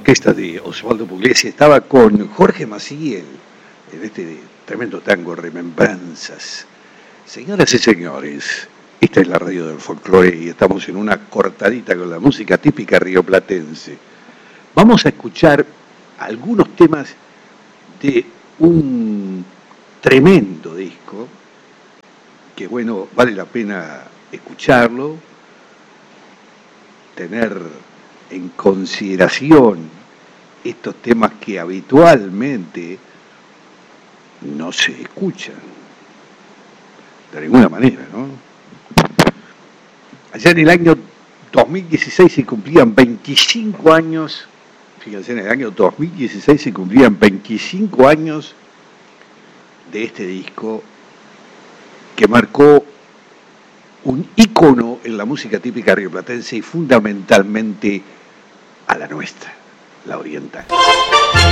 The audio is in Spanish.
orquesta de Osvaldo Pugliese estaba con Jorge Maciel en este tremendo tango Remembranzas. Señoras y señores, esta es la radio del folclore y estamos en una cortadita con la música típica rioplatense. Vamos a escuchar algunos temas de un tremendo disco que, bueno, vale la pena escucharlo, tener en consideración estos temas que habitualmente no se escuchan de ninguna manera, ¿no? Allá en el año 2016 se cumplían 25 años, fíjense, en el año 2016 se cumplían 25 años de este disco que marcó un ícono en la música típica rioplatense y fundamentalmente a la nuestra, la oriental.